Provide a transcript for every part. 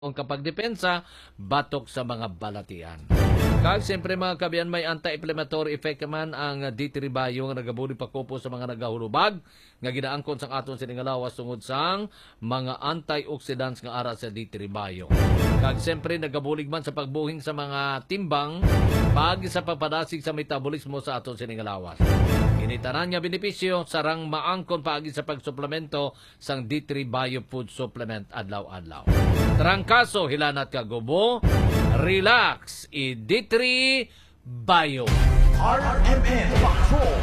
ang kapag depensa batok sa mga balatian. Kag siyempre mga kabiyan, may anti-inflammatory effect naman ang D3 Bio nga nagabuli pakupo sa mga nagahulubag nga ginaangkon sang aton sining lawas tungod sang mga antioxidants nga ara sa D3 Bio. Kag siyempre nagabulig man sa pagbuhing sa mga timbang pag sa pagpadasig sa metabolismo sa aton sining lawas. Initanan nga benepisyo sarang maangkon paagi sa pagsuplemento sang D3 Bio Food Supplement adlaw-adlaw. Trangkaso hilanat ka gubo, relax, D3 Bio. RMN Patrol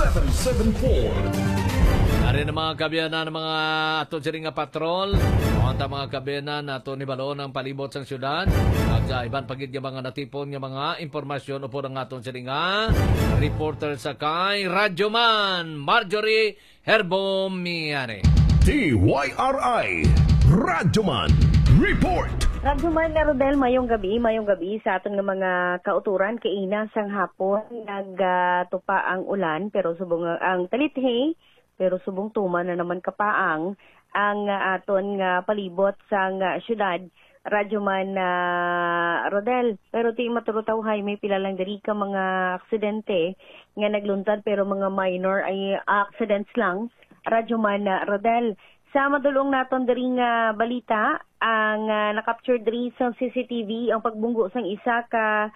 774. Dari na mga kabiyanan ng mga ato siring nga patrol, mga mga kabiyanan ato ni Balon ang palibot sang syudad. At sa iban pagid nga mga natipon nga mga impormasyon upo ng aton siring nga reporter sa kay Radyoman Marjorie Herbomiane. DYRI Radyoman Report. Radyoman nga Rodel, mayong gabi sa aton nga mga kauturan kay ina sang hapon nagtupa ang ulan pero subong ang talithay pero subong tuman na naman kapaang ang aton nga palibot sang syudad. Radyoman Rodel, pero ti maturutawhay may pila lang diri ka mga aksidente nga nagluntad pero mga minor ay accidents lang. Radyoman Rodel, sa madulong naton diri nga balita ang na-capture diri sa CCTV ang pagbunggo sang isa ka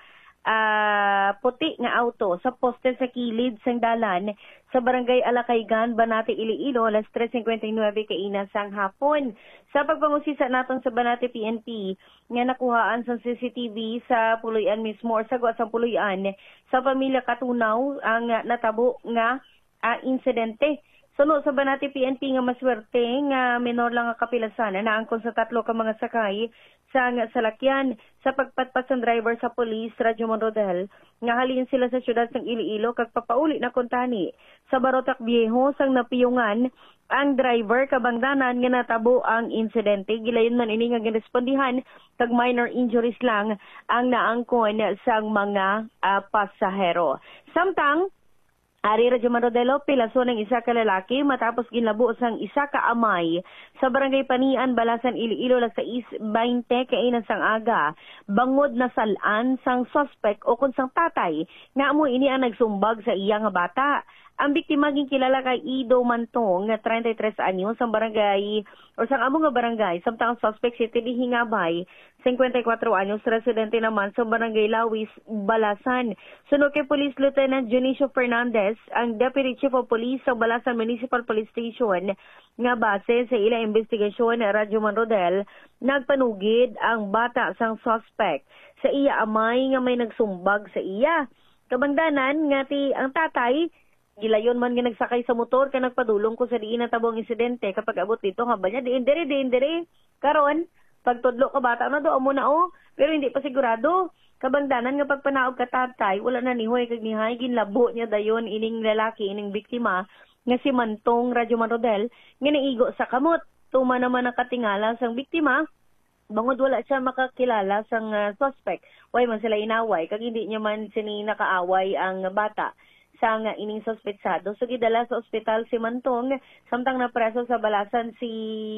puti nga auto sa poste sa kilid sang dalan sa barangay Alakaygan, Banate, Iloilo, alas 3:59 kaina sang hapon. Sa pagpangusisa naton sa Banate PNP nga nakuhaan sa CCTV sa Puloy-an mismo or sagwa sa Puloy-an sa pamilya Katunaw ang natabo nga insidente. Suno sa Banate PNP nga maswerte nga menor lang ang kapilasan na naangkon sa tatlo ka mga sakay sa salakyan sa pagpatpat sa driver sa police Radyoman Rodel nga halin sila sa syudad sang Iloilo kag papauli na kuntani sa Barotac Viejo sang napiyungan ang driver kabangdanan nga natabo ang insidente. Gilayon man ini nga girespondihan kag minor injuries lang ang naangkon sang mga pasahero. Samtang Ari Radyoman Rodelo, pilaso ng isa ka lalaki matapos ginlabo sang isa ka amay sa barangay Panian, Balasan, Iloilo, alas 6:20 kainan sang aga. Bangod na salan sang suspect o kung sang tatay nga amo ini ang nagsumbag sa iya nga bata. Ang biktima ging kilala kay Ido Mantong nga 33 anyos sa barangay o sang amo nga barangay samtang ang suspect si Tili Hingabay 54 anyos residente naman sa barangay Lawis, Balasan. Sunod kay Police Lieutenant Junicio Fernandez, ang Deputy Chief of Police sa Balasan Municipal Police Station nga base sa ila investigasyon Radyoman Rodel, nagpanugid ang bata sang suspect sa iya amay nga may nagsumbag sa iya. Kabangdanan nga ti ang tatay gilayon man nga nagsakay sa motor ka nagpadulong ko sa diin na tabong insidente kapag abot dito nga ba niya diin dere karon pagtudlo ka bata na do amo na pero hindi pa sigurado kabangdanan nga pagpanaog ka tatay wala na nihoy kag nihay ginlabo niya dayon ining lalaki ining biktima nga si Mantong Radyoman Rodel nga naigo sa kamot tuma naman ang katingala sang biktima bangod wala siya makakilala sang suspect way man sila inaway kag hindi niya man sini nakaaway ang bata sang ining suspetsado. So gidala sa ospital si Mantong samtang napreso sa Balasan si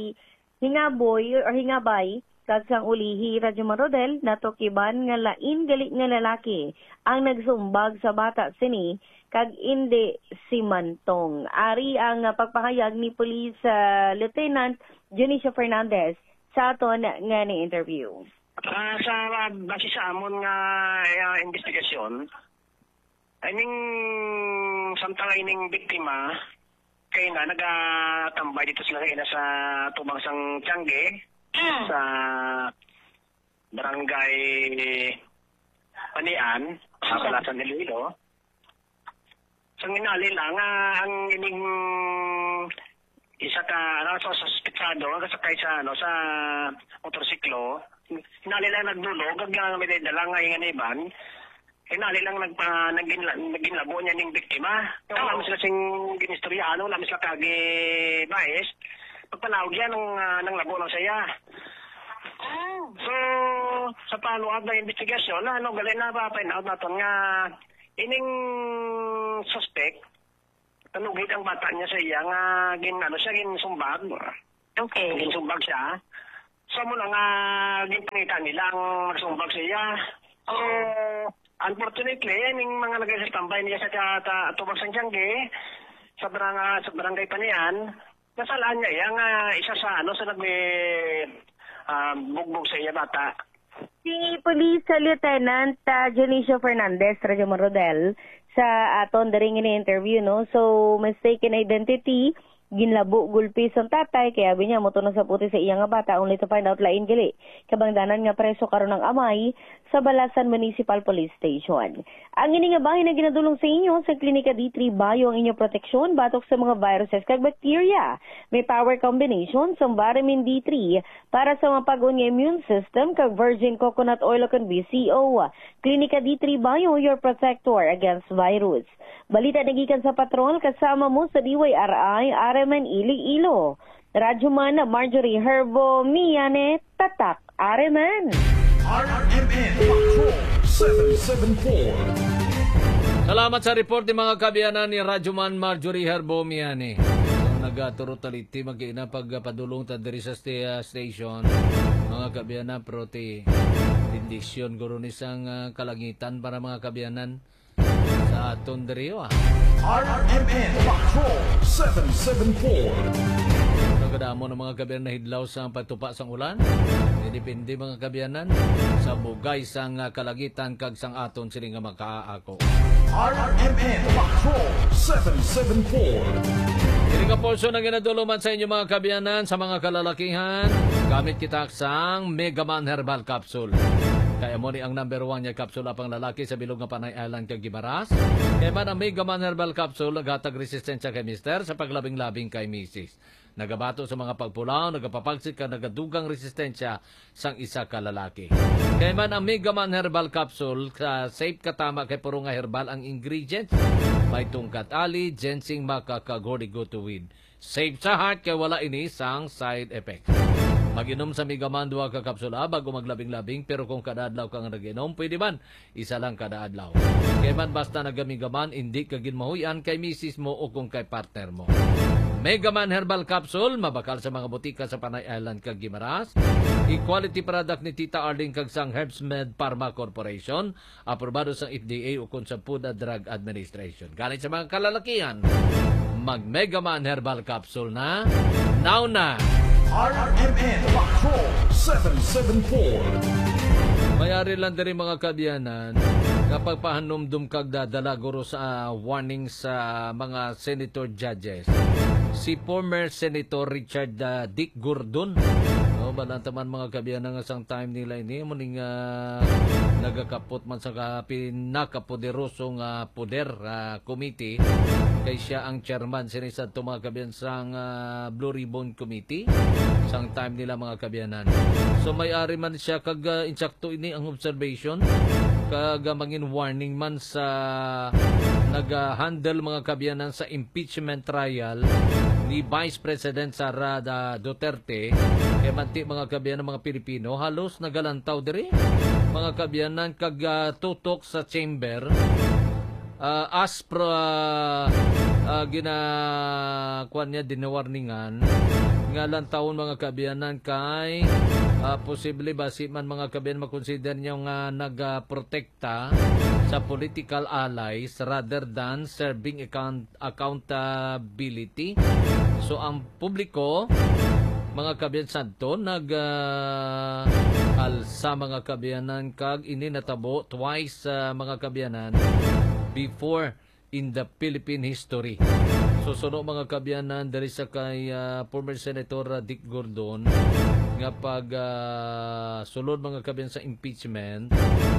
Hingaboy or Hingabay kag sang ulihi Radyoman Rodel natukiban nga lain gali nga lalaki ang nagsumbag sa bata sini kag indi si Mantong. Ari ang pagpahayag ni Police Lieutenant Junicio Fernandez sa aton nga ni interview. Sa base sa amon nga investigasyon ining samtang ining biktima kay na nagatambay dito sila kay sa tubang sang Tiangge sa barangay Panian sa Balasan Iloilo. Sang inali lang ang ining isa ka sa suspetsado kasakay sa sa motorsiklo inali lang nagdulog kag may dala nga inganiban. Inali lang naginlabo niya ning biktima. Yung namin sila sing ginistoryaano, namin sila kagi bias. Pagpanawag yan ng labo ng saya. So, sa follow-up na investigasyon, galing na ba pa-out natin nga ining suspect, tanugid ang bata niya sa iya nga gin sumbag. Okay. Gin sumbag siya. So mo nga ginpanitan nila ang sumbag siya. So unfortunately, yung mga nag-standby niya sa tubag sa Tiangge, sa barangay pa niyan, nasalaan niya yang isa sa bugbog sa iya bata. Si Police Lieutenant Janicio Fernandez, Radyo Rodel, sa aton daring ini-interview, no? So, mistaken identity, ginlabo gulpis ang tatay, kaya niya moto na sa puti sa iya nga bata, only to find out lain gali. Kabangdanan nga preso karon ng amay sa Balasan Municipal Police Station. Ang ini nga bahin na ginadulong sa inyo sa Klinika D3 Bayo ang inyong proteksyon batok sa mga viruses kag bacteria. May power combination sa vitamin D3 para sa mapag-on nga immune system kag virgin coconut oil kag BCO. Klinika D3 Bayo, your protector against virus. Balita nagikan sa patrol kasama mo sa DYRI, RMN Iloilo. Radyoman Marjorie Herbo Miane, Tatak, RMN. RMN Patrol 774. Salamat sa report ni mga kabiyanan ni Radyoman Marjorie Herbo Miane. So, nagaturo taliti mag-ina pagpadulong ta diri sa station. Mga kabiyanan proti bendisyon guro ni sang kalangitan para mga kabiyanan sa aton diri RMN Patrol 774. Nagadamo ng mga kabiyanan na hidlaw sa pagtupa sang ulan. Depende mga kabiyanan sa bugay sang kalagitan kag sang aton sini nga makaako. RMN Patrol 774. Kini nga portion ang ginaduluman sa inyo mga kabiyanan sa mga kalalakihan. Gamit kita sang Megaman Herbal Capsule. Kaya mo ni ang number 1 niya capsule apang lalaki sa bilog nga Panay Island kag Gimaras. Kaya man ang Megaman Herbal Capsule nagatag resistensya kay mister sa paglabing-labing kay misis. Nagabato sa mga pagpulaw, nagapapagsit ka nagadugang resistensya sang isa ka lalaki. Kaya man ang Megaman Herbal Capsule, safe katama kay puro nga herbal ang ingredients. May tungkat ali, ginseng, maca, kag hortigotoweed. Safe sa heart kay wala ini sang side effects. Mag-inom sa Megaman 2 ka kapsula bago maglabing-labing, pero kung kada adlaw kang nag-inom, pwede man isa lang kada adlaw. Kaya man basta nagamigaman, hindi ka ginmahuyan kay misis mo o kung kay partner mo. Megaman Herbal Capsule, mabakal sa mga butika sa Panay Island kag Gimaras. Equality product ni Tita Arling kag sang Herbsmed Pharma Corporation, aprobado sa FDA o kung sa Food and Drug Administration. Galing sa mga kalalakihan, mag Megaman Herbal Capsule na, now na! RMN Patrol 774. Mayari lang din mga kabiyanan kapag pahanumdum kag dadala guro sa warning sa mga senator judges. Si former Senator Richard Dick Gordon. Balantaman mga kabiyanan nga sang time nila ini muning nagakapot man sa pinakapoderosong poder committee kay siya ang chairman sini sa mga kabiyan sang Blue Ribbon Committee sang time nila mga kabiyanan. So may-ari man siya kag insakto ini ang observation kag mangin warning man sa nag-handle mga kabiyanan sa impeachment trial ni Vice President Sara Duterte. Kaya manti mga kabiyanan mga Pilipino halos nagalantaw diri mga kabiyanan kag tutok sa chamber ginakuan niya dinawarningan nga lantawon mga kabiyanan kay posible basi man mga kabiyanan makonsider niyo nga nagaprotekta sa political allies rather than serving accountability. So ang publiko mga kabiyan santo alsa mga kabiyanan kag ini natabo twice mga kabiyanan before in the Philippine history. So suno mga kabiyanan dari sa kay former Senator Dick Gordon nga pag sulod mga kabiyanan sa impeachment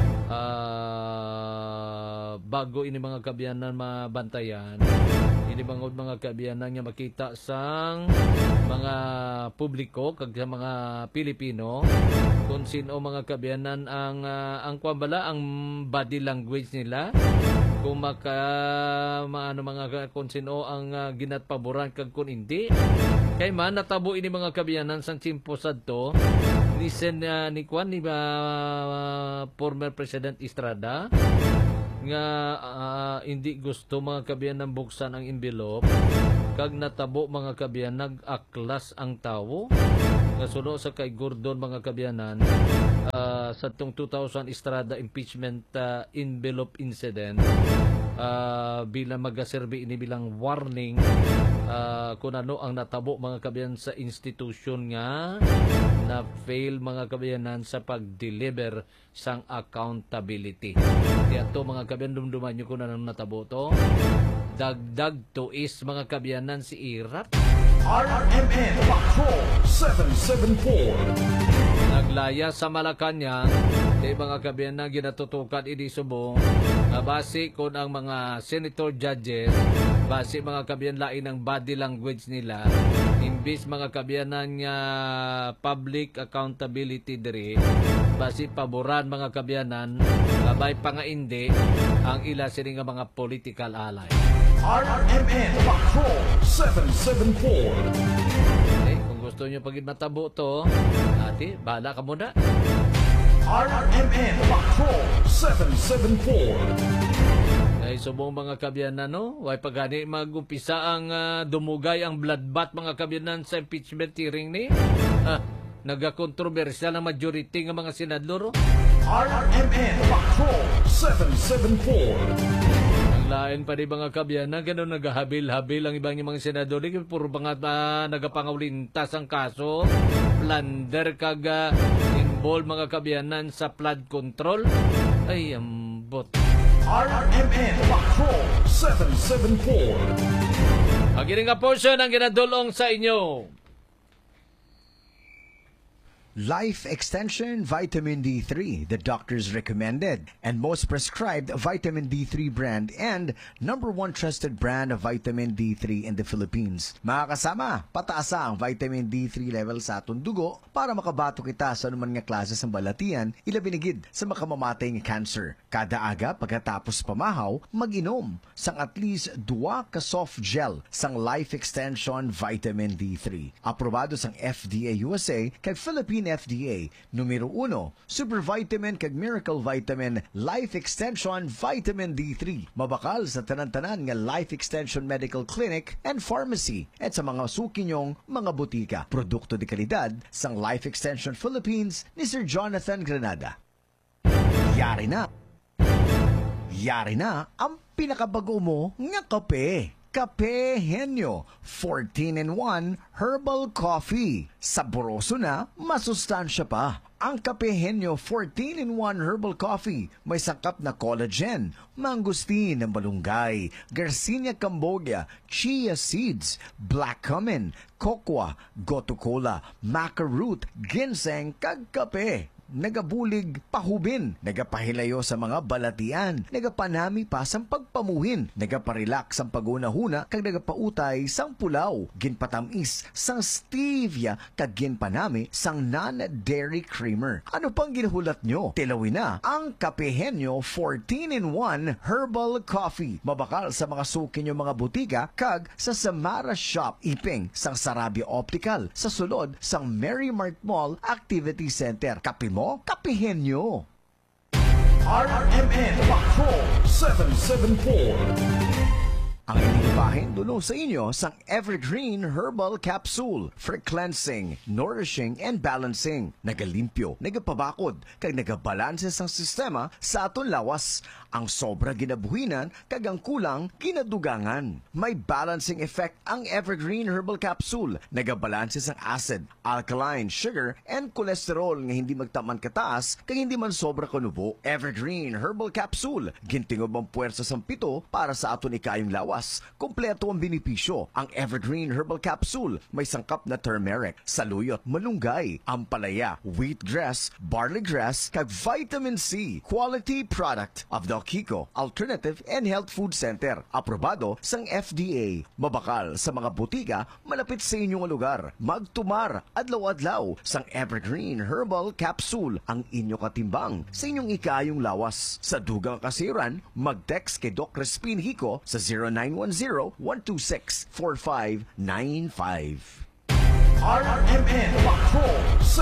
bago ini mga kabiyanan mabantayan ini mga kabiyanan nga makita sang mga publiko kag sa mga Pilipino kung sino mga kabiyanan ang kwambala ang body language nila kung mga kung sino ang ginatpaboran kag kung hindi kay man natabo ini mga kabiyanan sang chimpo sadto ni former President Estrada nga hindi gusto mga kabiyanan buksan ang envelope kag natabo mga kabiyanan nag-aklas ang tawo Nasuno sa kay Gordon mga kabyanan sa tong 2000 Estrada impeachment envelope incident bilang magaserbi ini bilang warning kung ano ang natabo mga kabyanan sa institusyon nga na fail mga kabyanan sa pag-deliver sang accountability. Kaya to mga kabyanan dumduman nyo kung ano natabo to. Dagdag tuis mga kabyanan si Irap. RMN Patrol 774. Naglaya sa Malacanang, di mga kabyanan ginatutukan ini subong base kung ang mga senator judges, base mga kabyanan lain ang body language nila, imbis mga kabyanan nga public accountability diri, base paboran mga kabyanan, labay pa nga hindi ang ila sini nga mga political ally. RMN Patrol 774. Kung gusto nyo pagin matabo to, ati, bahala ka muna. RMN Patrol 774. Ay subong mga kabyanan, no? Way pagani magumpisa ang dumugay ang bloodbath mga kabyanan sa impeachment hearing ni. Nagakontrobersya ng majority ng mga senador. RMN Patrol 774. Lain pa di mga kabyanan, ganun nagahabil-habil ang ibang mga senador. Puro mga nagapangaulintas ang kaso. Plunder kaga involved mga kabyanan sa flood control. Ay, ambot. RMN Patrol 774. Ang gining nga portion ang ginadulong sa inyo. Life Extension Vitamin D3, the doctor's recommended and most prescribed vitamin D3 brand and #1 trusted brand of vitamin D3 in the Philippines. Mga kasama, pataasa ang vitamin D3 level sa atong dugo para makabato kita sa anuman nga klase ng balatian, ilabinigid sa makamamatay nga cancer. Kada aga pagkatapos pamahaw, mag-inom sang at least 2 ka soft gel sang Life Extension Vitamin D3. Aprobado sang FDA USA kag Philippine FDA, numero 1, Super Vitamin kag Miracle Vitamin Life Extension Vitamin D3. Mabakal sa tanan-tanan nga Life Extension Medical Clinic and Pharmacy at sa mga suki nyong mga butika. Produkto de kalidad sang Life Extension Philippines ni Sir Jonathan Granada. Yari na! Yari na ang pinakabago mo nga kape. Kape Henyo 14-in-1 Herbal Coffee. Saboroso na, masustansya pa. Ang Kape Henyo 14-in-1 Herbal Coffee may sangkap na collagen, mangustin ng malunggay, Garcinia Cambogia, chia seeds, black cumin, cocoa, gotu kola, maca root, ginseng, kag kape. Nagabulig pahubin, nagapahilayo sa mga balatian, nagapanami pa sang pagpamuhin, nagaparelax ang pagunahuna, kag nagapautay sang pulaw, ginpatamis sang stevia, kag ginpanami sang non-dairy creamer. Ano pang ginuhulat nyo? Tilawin na ang Kape Henyo 14-in-1 Herbal Coffee. Mabakal sa mga suki nyo mga butika, kag sa Samara Shop, Iping, sang Sarabia Optical, sa sulod sang Mary Mart Mall Activity Center. Kape mo? Kapihin nyo! RMN Patrol 774. Ang inibahin dulong sa inyo sang Evergreen Herbal Capsule for cleansing, nourishing, and balancing. Nagalimpyo, nagapabakod, kag nagabalanse sang sistema sa aton lawas. Ang sobra ginabuhinan, kag ang kulang ginadugangan. May balancing effect ang Evergreen Herbal Capsule. Nagabalanse sang acid, alkaline, sugar, and cholesterol nga hindi magtaman kataas, kag hindi man sobra kanubo. Evergreen Herbal Capsule. Gintingob ang puwersa sang pito para sa aton ikayong lawas. Kompleto ang benepisyo. Ang Evergreen Herbal Capsule may sangkap na turmeric, saluyot, malunggay, ampalaya, wheatgrass, barley grass, kag vitamin C. Quality product of the Kiko Alternative and Health Food Center. Aprobado sang FDA. Mabakal sa mga butika malapit sa inyong lugar. Magtumar adlaw-adlaw sang Evergreen Herbal Capsule ang inyo katimbang sa inyong ikayong lawas. Sa dugang kasiran, mag-text kay Doc Crispin Hico sa 0910-126-4595. RMN Patrol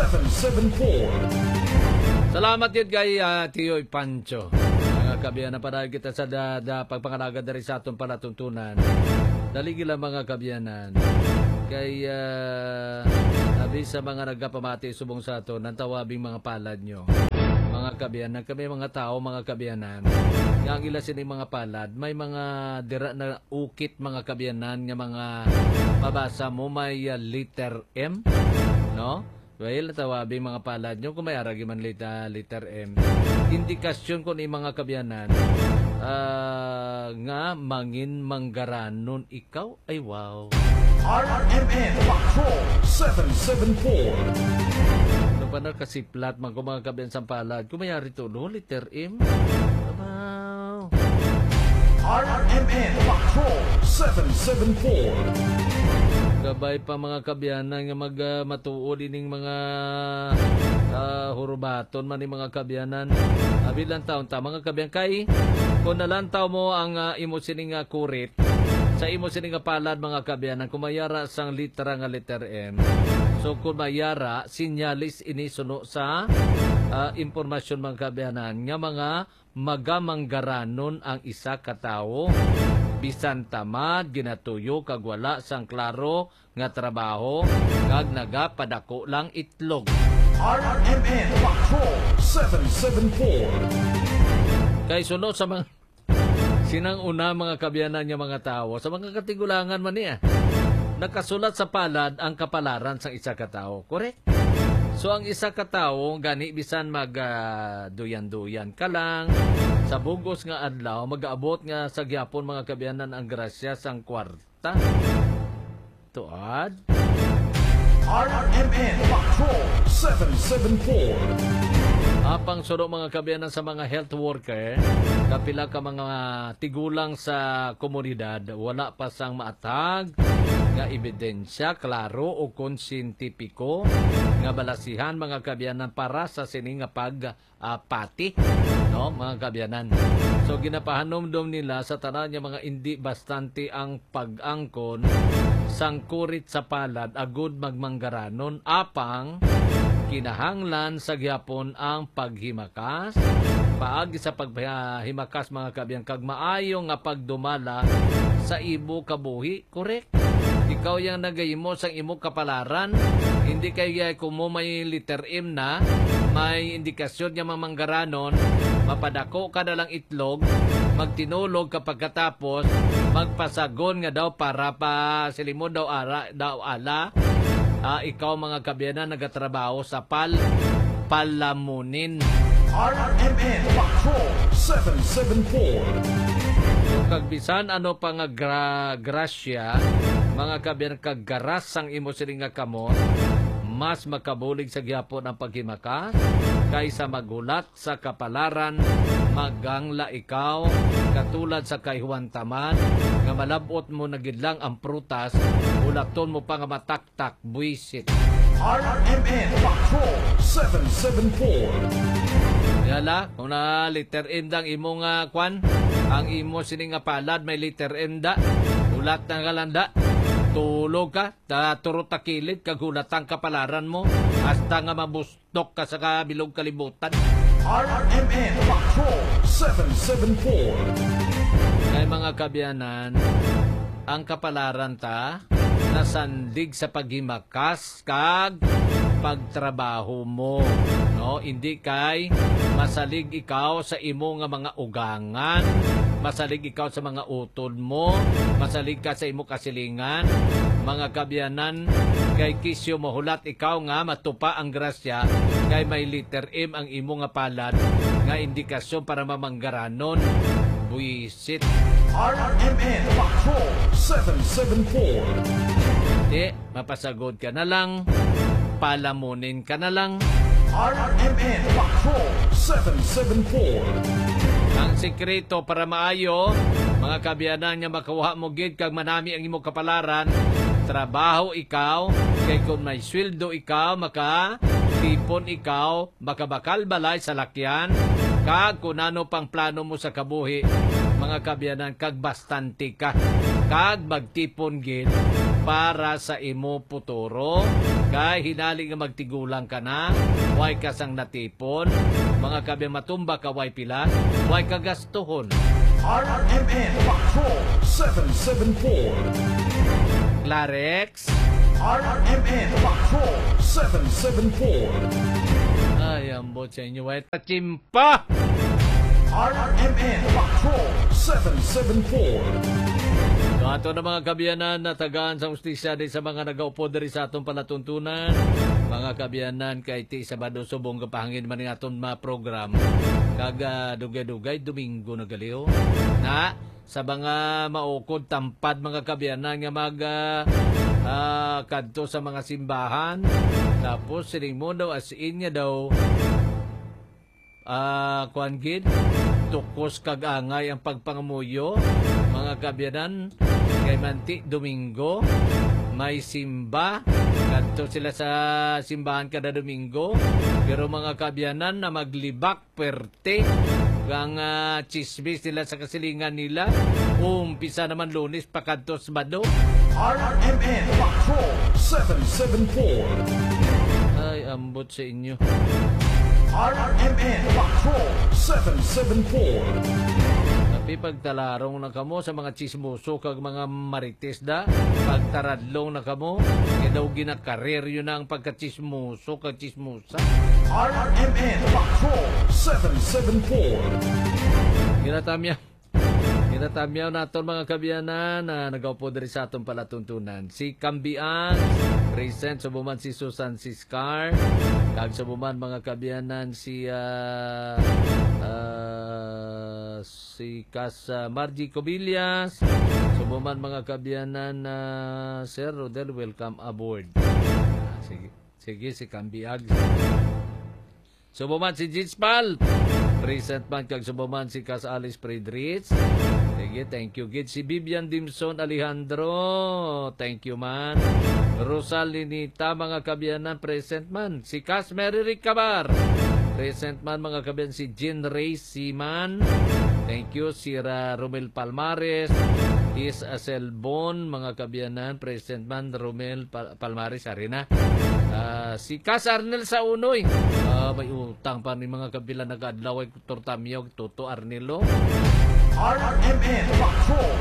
774. Salamat yun kay Tioy Pancho. Mga kabiyan na para kita sa pagpangalaga dari sa atong palatuntunan. Daligi lang mga kabiyanan. Kay Abi sa mga nagapamati subong sa ato, nantawabing mga palad nyo. Mga kabiyanan, kami mga tao, mga kabiyanan. Yang ila sini mga palad, may mga dira na ukit mga kabiyanan, nga mga mabasa mo may letter M, no? Well, tawabing mga palad nyo, kung may aragi man letter M. Indikasyon ko ni mga kabiyanan, nga mangin manggaranon ikaw, ay wow. RMN Patrol 774. Ano pa na kasiplat man ko mga kabiyan sa palad, kung may ari to, no? Letter M, wow. RMN Patrol 774. Gabay pa mga kabyanan nga matuod ining mga hurubaton man ni mga kabyanan. Bilang taon ta mga kabyan kay kung nalantaw mo ang imo sining kurit sa imo sining palad mga kabyanan, kung mayara sang litera nga letter M. So kung mayara sinyalis ini suno sa impormasyon mga kabyanan nga mga magamanggaranon ang isa ka tawo bisan tamad ginatuyo kag wala sang klaro nga trabaho kag nagapadako lang itlog. RMN Patrol 774. Kay sunod sa mga sinang una mga kabyanan niya mga tao sa mga katigulangan man niya. Nakasulat sa palad ang kapalaran sa isa ka tawo. Correct? So ang isa ka tawo gani bisan mag duyan-duyan ka lang sa bugos nga adlaw mag-aabot nga sa gyapon mga kabyanan ang grasya sang kwarta. Tuad. RMN Patrol 774. Apang suno mga kabyanan sa mga health worker, kapila ka mga tigulang sa komunidad, wala pa sang maatag nga ebidensya, klaro o konsintipiko nga balasihan mga kabyanan para sa sini nga pagpati, no mga kabyanan. So ginapahanomdom nila sa tanan nga mga hindi bastante ang pag-angkon sang kurit sa palad agud magmanggaranon apang kinahanglan sa gyapon ang paghimakas paagi sa paghimakas mga kabyan kag maayo nga pagdumala sa imo kabuhi. Correct? Ikaw yang nagayimo sang imo kapalaran, hindi kay kumo may letter M na may indikasyon nga mamanggaranon, mapadako ka na lang itlog, magtinulog kapag katapos magpasagon nga daw para pa silimod daw ala. Ikaw mga kabyanan nagatrabaho sa palamunin. RMN Patrol 774. Kagbisan ano pa nga grasya, mga kabyanan kaggaras sang imo siling nga kamot, mas makabulig sa gyapon ang paghimakas kaysa magulat sa kapalaran magangla ikaw katulad sa kay Juan Taman nga malabot mo na gidlang ang prutas ulaton mo pa nga mataktak buisit. RMN Patrol 774. Yala kung na letter M dang imo nga kwan ang imo sining nga palad may letter M da ulat na galanda tulog ka, turot ta kilid, kagulatang kapalaran mo, hasta nga mabustok ka sa kabilog kalibutan. RMN Patrol 774. Kaya mga kabyanan, ang kapalaran ta, nasandig sa paghimakas kag pagtrabaho mo. No? Hindi kay masalig ikaw sa imo nga mga ugangan, masalig ikaw sa mga utod mo, masalig ka sa imo kasilingan, mga kabyanan, kay kisyo mahulat ikaw nga matupa ang grasya, kay may letter M ang imo nga palad, nga indikasyon para mamanggaranon, buisit. RMN Patrol 774. Di, mapasagod ka na lang, palamunin ka na lang. RMN Patrol 774. Ang sikreto para maayo, mga kabyanan nga makakuha mo gid kag manami ang imo kapalaran, trabaho ikaw, kay kung may sweldo ikaw, makatipon ikaw, makabakal balay sa lakyan, kag kung ano pang plano mo sa kabuhi, mga kabyanan, kag bastante ka, kag magtipon gid para sa imo puturo, kay hinali nga magtigulang ka na, way ka sang natipon, mga kabyan matumba ka way pila, way ka gastuhon. RMN Patrol 774. Clarex, RRMN Patrol 774. Ay, ambot sa inyo. Wait, chimpa! RRMN Patrol 774. So, ato na mga kabiyanan na tagaan sa ustisya di sa mga nagaupo diri sa atong palatuntunan. Mga kabiyanan kay ti Sabado subong kapahangin man ng aton mga program. Kaga dugay-dugay Domingo na galiw. Na sa mga maukod tampad mga kabiyanan nga kadto sa mga simbahan. Tapos sining mo daw as in niya daw kuan gid tukos kag angay ang pagpangamuyo mga kabyanan kay manti Domingo may simba kadto sila sa simbahan kada Domingo pero mga kabyanan na maglibak perte ang chismis nila sa kasilingan nila umpisa naman Lunes pa kadto Sabado. RRMN Patrol 774. Ay ambot sa inyo. RRMN Patrol 774. Tapi pagtalarong na kamo sa mga chismoso kag mga marites da, pagtaradlong na kamo, kaya daw ginakarer yun na ang pagkachismoso kag chismosa. RRMN Patrol 774. Ginatamyaw naton mga kabiyanan na nagaupo diri sa atong palatuntunan. Si Cambian, present sa buman si Susan Siscar, kag sa buman mga kabiyanan si Kas Margie Cobillas, sa buman mga kabiyanan Sir Rodel, welcome aboard. Sige si Cambiag. Sa buman si Jitspal, present man kag sa buman si Kas Alice Friedrich. Sige, thank you gid. Si Vivian Dimson Alejandro, thank you man. Rosalinita mga kabiyanan, present man. Si Kas Mary Ricabar, present man mga kabiyanan. Si Jean Ray Siman, thank you. Si Romel Palmares, Is Aselbon mga kabiyanan, present man. Romel Palmares, arena. Si Kas Arnel sa Unoy, may utang pa ni mga kabila nag-adlaw ay tortamyaw Toto Arnelo. RRMN Patrol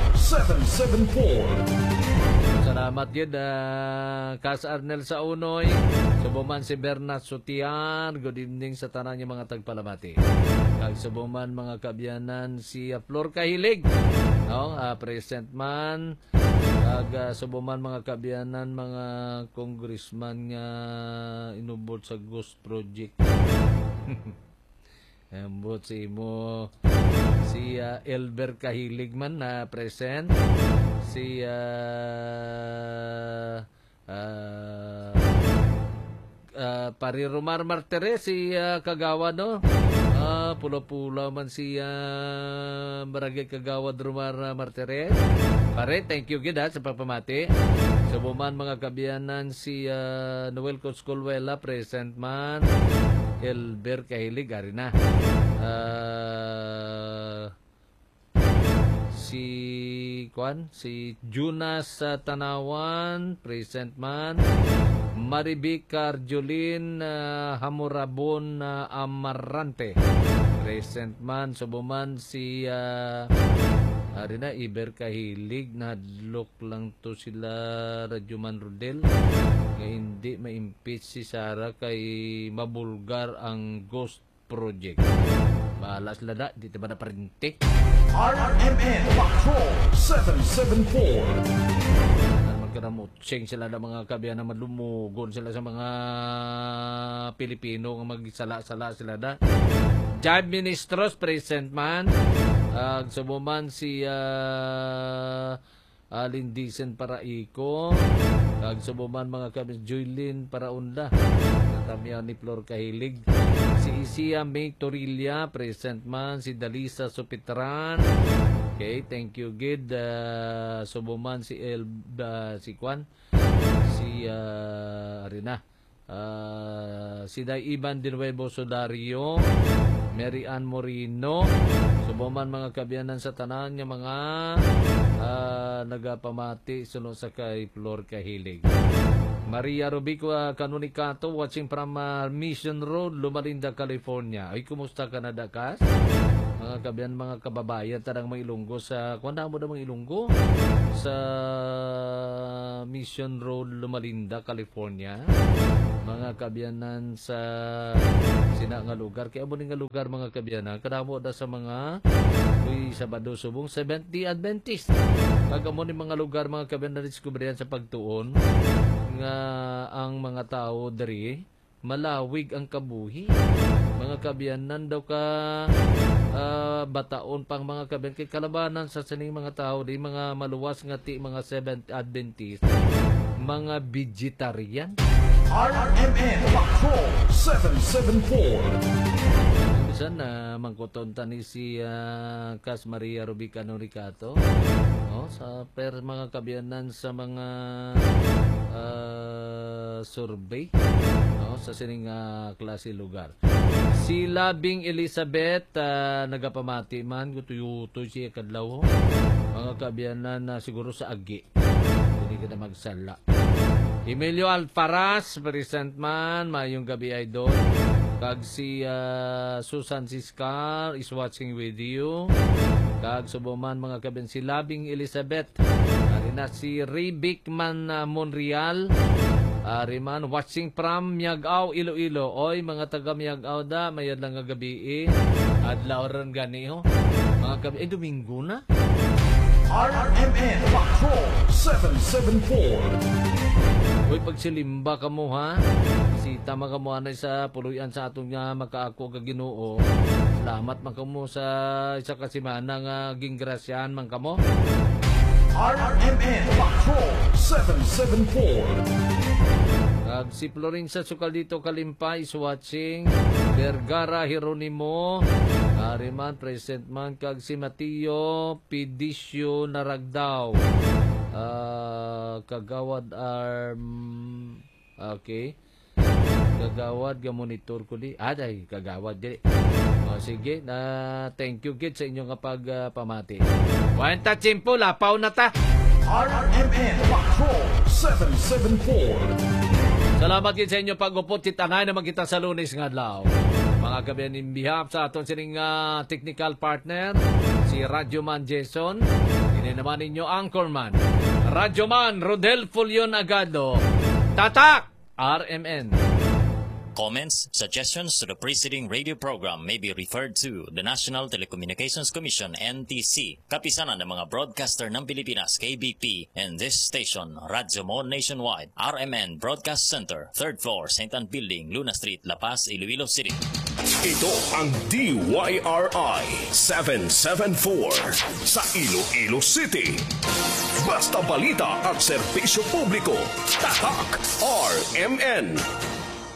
774. Salamat yun, Kas Arnel sa Unoy. Subuman si Bernard Sutian. Good evening sa tanan niya mga tagpalamati. Kag subuman mga kabyanan si Flor Kahilig. No? Present man. Kag subuman mga kabyanan, mga congressman nga inubot sa Ghost Project. Embot si mo si Elber Kahilig man na present, si Parirumar Martires, si Kagawad no, pula-pula man si Barangay Kagawad Rumar Martires. Pare, thank you gid sa pagpamati. Subuman mga kabiyanan si Noel Coscolwela, present man. Elber Kahilig, ari na. Si Jonas Tanawan, present man. Maribic Carjolin Hamurabon Amarante, present man. Subuman si ari na Iber Kahilig, nadlok lang to sila Radyoman Rodel kaya hindi ma-impeach si Sara kay mabulgar ang Ghost Project. Bahala sila na, di ba na parinti? RRMN Patrol 774. Magkaramutsing sila na mga kabiyan na malumugon sila sa mga Pilipino nga magsala-sala sila na. Jive Ministros, present man. Subuman si Lindisen Paraiko. Subuman mga kabis Joylyn Paraunda. Natamyaw ni Flor Kahilig. Si Isia May Torilla, present man. Si Dalisa Supitran. Okay, thank you gid. Subuman si si Kwan. Si Arina. Si Day Iban de Nuevo Sodario. Mary Ann Morino. Subuman mga kabiyanan sa tanan niya mga nagapamati sunod sa kay Flor Kahilig. Maria Rubico Canonicato, watching from Mission Road, Lumalinda, California. Ay, kumusta ka na, Dakas? mga kabiyan, mga kababayan, tanang mga Ilonggo sa, kung mo na mga Ilonggo, sa Mission Road, Lumalinda, California. Mga kabiyanan sa sina nga lugar. Kaya mo nga lugar, mga kabiyanan, kadamo na sa mga Sabado subong 70 Adventist. Pagamo ni mga lugar, mga kabiyanan, diskubrihan sa pagtuon nga ang mga tao diri malawig ang kabuhi. Mga kabiyanan daw ka bataon pang mga kabiyan kay kalabanan sa sining mga tao di mga maluwas nga ti mga Seventh Adventist, mga vegetarian. RMN Patrol 774. Bisan na mangkuton tani si Cas Maria Rubicano Ricato, no, sa mga kabiyanan sa mga survey, no, sa sining klase lugar. Si Labing Elizabeth, nagapamati man, gutuyo-tuyo siya kadlaw. Mga kabiyanan na siguro sa agi. Hindi ka na magsala. Emilio Alfaraz, present man, mayong gabi idol. Kag si Susan Siscar is watching with you. Kag subuman mga kabiyanan, si Labing Elizabeth. Ari na si Ribic man Monreal. Ariman, watching from Miagao, Iloilo. Oy, mga taga Miagao da, mayad lang nga gabi adlaw ron gani ho. Mga gabi, Domingo na. RMN Patrol 774. Uy, pagsilimba ka mo ha, si tama ka mo anay sa puluyan sa atong nga makaako ka Ginoo. Salamat man ka mo sa isa kasimana nga gingrasyan man ka mo. RMN Patrol 774. Kag si Florencia Sukaldito Kalimpa is watching. Vergara Hieronimo, Ariman, present man. Kag si Mateo Pidicio Naragdaw. Kagawad okay. Kagawad ga monitor ko di. Ay, kagawad di. Sige, thank you gid sa inyong pagpamati. Kwenta chimpo, lapaw na ta. RMN Patrol 774. Salamat gid sa inyo pag-upot kitangay na magkita sa Lunes nga adlaw. Mga kabiyan in behalf sa aton sining technical partner, si Radyoman Jason. Ini naman ninyo Anchorman, Radyoman Rodel Fulion Agado. Tatak! RMN. Comments, suggestions to the preceding radio program may be referred to the National Telecommunications Commission, NTC, kapisanan ng mga broadcaster ng Pilipinas, KBP, and this station, Radyo Mo Nationwide, RMN Broadcast Center, 3rd floor, St. Anne Building, Luna Street, La Paz, Iloilo City. Ito ang DYRI 774 sa Iloilo City. Basta balita at serbisyo publiko. Tatak RMN.